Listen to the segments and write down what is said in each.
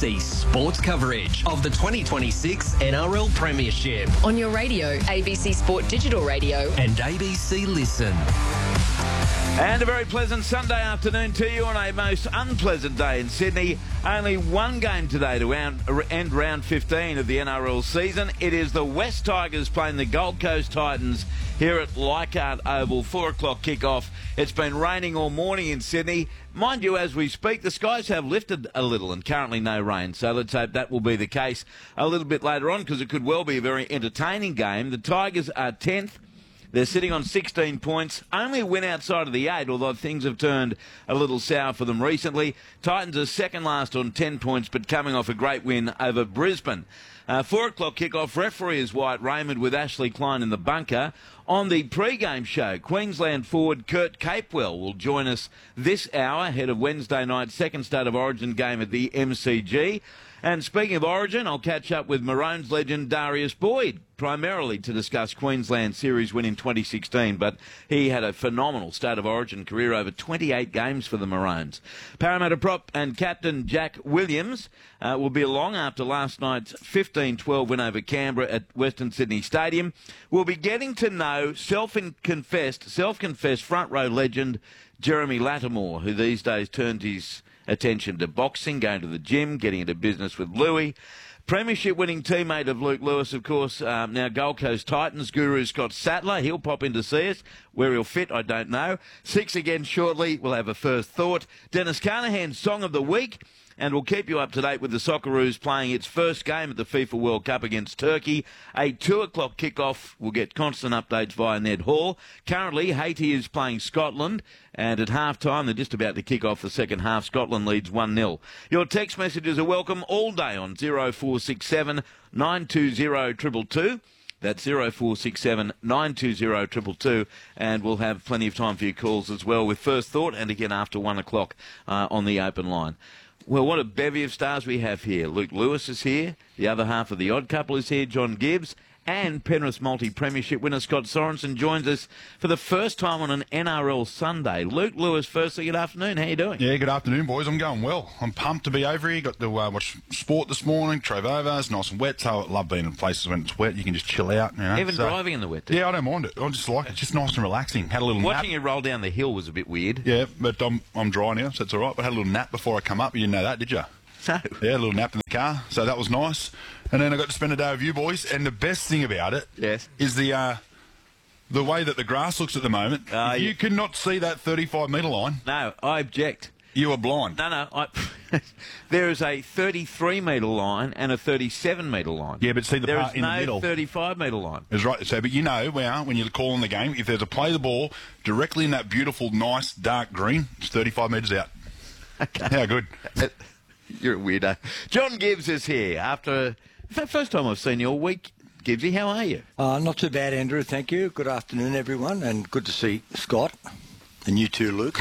ABC Sports coverage of the 2026 NRL Premiership On your radio, ABC Sport Digital Radio. and ABC Listen. And a very pleasant Sunday afternoon to you on a most unpleasant day in Sydney. Only one game today to end round 15 of the NRL season. It is the West Tigers playing the Gold Coast Titans here at Leichhardt Oval, 4 o'clock kickoff. It's been raining all morning in Sydney. Mind you, as we speak, the skies have lifted a little and currently no rain. So let's hope that will be the case a little bit later on, because it could well be a very entertaining game. The Tigers are 10th. They're sitting on 16 points, only a win outside of the 8, although things have turned a little sour for them recently. Titans are second last on 10 points, but coming off a great win over Brisbane. 4 o'clock kickoff, referee is Wyatt Raymond with Ashley Klein in the bunker. On the pre-game show, Queensland forward Kurt Capewell will join us this hour ahead of Wednesday night's second State of Origin game at the MCG. And speaking of Origin, I'll catch up with Maroons legend Darius Boyd, primarily to discuss Queensland's series win in 2016, but he had a phenomenal State of Origin career, over 28 games for the Maroons. Parramatta prop and captain Jack Williams will be along after last night's 15-12 win over Canberra at Western Sydney Stadium. We'll be getting to know self-confessed front row legend Jeremy Lattimore, who these days turned his attention to boxing, going to the gym, getting into business with Louis. Premiership winning teammate of Luke Lewis, of course, now Gold Coast Titans guru Scott Sattler. He'll pop in to see us. Where he'll fit, I don't know. 6 again shortly. We'll have a first thought. Dennis Carnahan's Song of the Week. And we'll keep you up to date with the Socceroos playing its first game at the FIFA World Cup against Turkey. A 2 o'clock kickoff. We'll get constant updates via Ned Hall. Currently, Haiti is playing Scotland. And at half-time, they're just about to kick off the second half. Scotland leads 1-0. Your text messages are welcome all day on 0467 920 222. That's 0467 920 222. And we'll have plenty of time for your calls as well with First Thought and again after 1 o'clock on the open line. Well, what a bevy of stars we have here. Luke Lewis is here. The other half of the Odd Couple is here, John Gibbs. And Penrith multi-premiership winner Scott Sorensen joins us for the first time on an NRL Sunday. Luke Lewis, firstly, good afternoon. How you doing? Yeah, good afternoon, boys. I'm going well. I'm pumped to be over here. Got to watch sport this morning. Drove over. It's nice and wet. So I love being in places when it's wet. You can just chill out. You know? Even driving in the wet? Yeah, I don't mind it. I just like it. It's just nice and relaxing. Had a little nap. Watching you roll down the hill was a bit weird. Yeah, but I'm dry now, so it's all right. But I had a little nap before I come up. You didn't know that, did you? No. Yeah, a little nap in the car. So that was nice. And then I got to spend a day with you boys. And the best thing about it is the way that the grass looks at the moment. You could not see that 35-metre line. No, I object. You were blind. No. There is a 33-metre line and a 37-metre line. Yeah, but see the part in the middle. There is no 35-metre line. That's right. So, but you know, when you're calling the game, if there's a play the ball directly in that beautiful, nice, dark green, it's 35 metres out. Okay. How good. You're a weirdo. John Gibbs is here after... It's the first time I've seen you all week. Gibbsy, how are you? Not too bad, Andrew. Thank you. Good afternoon, everyone, and good to see Scott and you too, Luke.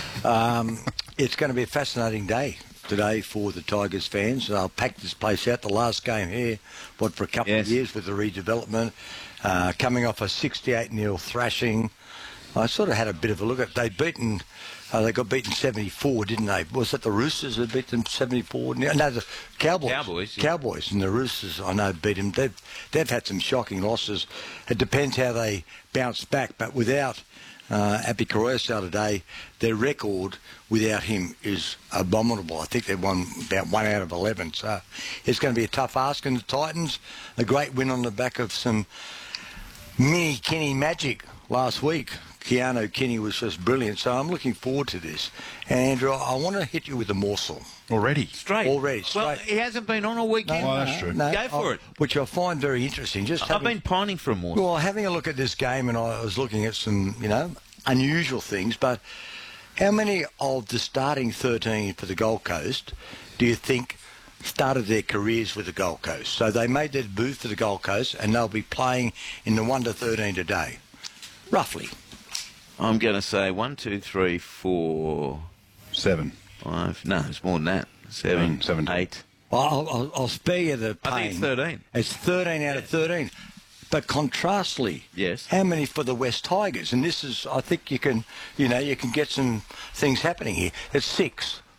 It's going to be a fascinating day today for the Tigers fans. They'll pack this place out. The last game here, for a couple of years with the redevelopment, coming off a 68-0 thrashing. I sort of had a bit of a look at. They got beaten 74, didn't they? Was it the Roosters that beat them 74? No, the Cowboys. Cowboys and the Roosters, I know, beat them. They've had some shocking losses. It depends how they bounce back, but without Api Koroisau today, their record without him is abominable. I think they've won about 1 out of 11. So it's going to be a tough ask. And the Titans, a great win on the back of some mini Kenny magic last week. Keanu Kenny was just brilliant, so I'm looking forward to this. And Andrew, I want to hit you with a morsel. Already? Straight. Well, he hasn't been on all weekend. No, that's true. Go for it. Which I find very interesting. I've been pining for a morsel. Well, having a look at this game, and I was looking at some, unusual things, but how many of the starting 13 for the Gold Coast do you think started their careers with the Gold Coast? So they made their debut for the Gold Coast, and they'll be playing in the 1 to 13 today, roughly. I'm going to say 1, 2, 3, 4... 7. 5... No, it's more than that. 7, 8... Well, I'll spare you the pain. I think it's 13. It's 13 out of 13. But contrastly, how many for the West Tigers? And this is, I think you can get some things happening here. It's 6.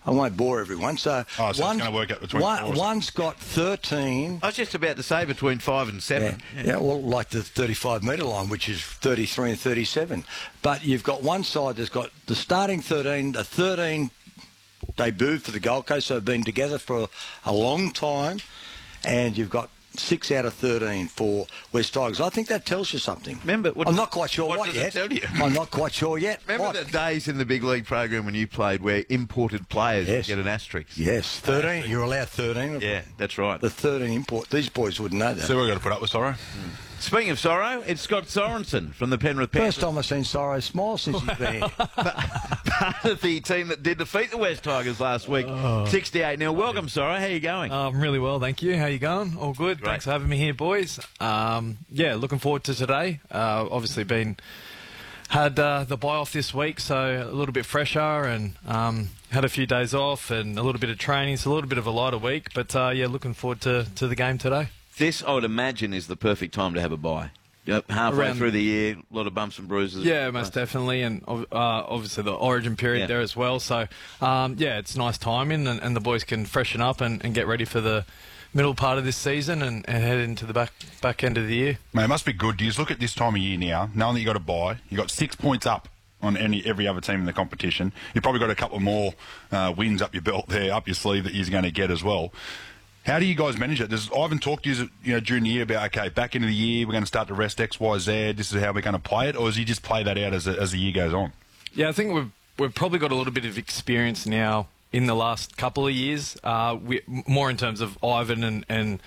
I won't bore everyone. So, it's going to work out between one's got 13. I was just about to say between 5 and 7. Yeah, well, like the 35-metre line, which is 33 and 37. But you've got one side that's got the starting 13, the 13 debuted for the Gold Coast, so they've been together for a long time, and you've got 6 out of 13 for West Tigers. I think that tells you something. Remember, I'm not quite sure what does yet. It tell you? I'm not quite sure yet. Remember the days in the big league program when you played where imported players get an asterisk? Yes, 13. You're allowed 13. Yeah, that's right. The 13 import. These boys wouldn't know that. So we've got to put up with Sorrow. Speaking of Sorrow, it's Scott Sorensen from the Penrith Panthers. First time I've seen Sorrow smile since he's been here. Part of the team that did defeat the West Tigers last week, 68-0. Welcome, Sorrow. How are you going? I'm really well, thank you. How you going? All good. Great. Thanks for having me here, boys. Looking forward to today. Obviously had the bye off this week, so a little bit fresher, and had a few days off and a little bit of training, so a little bit of a lighter week. But looking forward to the game today. This, I would imagine, is the perfect time to have a bye. Halfway through the year, a lot of bumps and bruises. Yeah, most definitely, and obviously the origin period there as well. So, it's nice timing, and the boys can freshen up and get ready for the middle part of this season and head into the back end of the year. Man, it must be good. You just look at this time of year now, knowing that you got a bye, you got 6 points up on every other team in the competition. You've probably got a couple more wins up your belt there, up your sleeve that you're going to get as well. How do you guys manage it? Does Ivan talk to you, during the year about, okay, back into the year, we're going to start to rest X, Y, Z, this is how we're going to play it, or does he just play that out as the year goes on? Yeah, I think we've probably got a little bit of experience now in the last couple of years, more in terms of Ivan and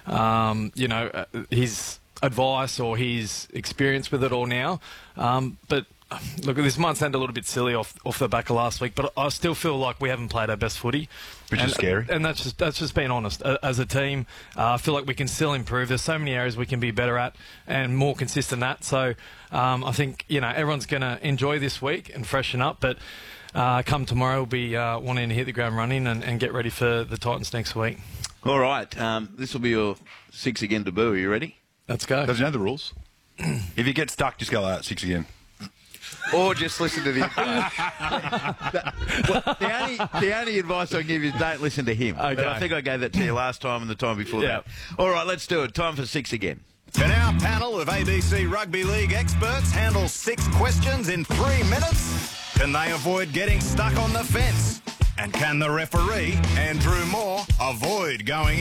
his advice or his experience with it all now. But look, this might sound a little bit silly off the back of last week, but I still feel like we haven't played our best footy. Which is scary. And that's just being honest. As a team, I feel like we can still improve. There's so many areas we can be better at and more consistent at. So I think, everyone's going to enjoy this week and freshen up, but come tomorrow, we'll be wanting to hit the ground running and get ready for the Titans next week. All right. This will be your 6 again debut. Are you ready? Let's go. Does he know the rules? If you get stuck, just go 6 again. Or just listen to the the only advice I can give you is don't listen to him. Okay. But I think I gave that to you last time and the time before that. All right, let's do it. Time for 6 again. Can our panel of ABC Rugby League experts handle 6 questions in 3 minutes? Can they avoid getting stuck on the fence? And can the referee, Andrew Moore, avoid going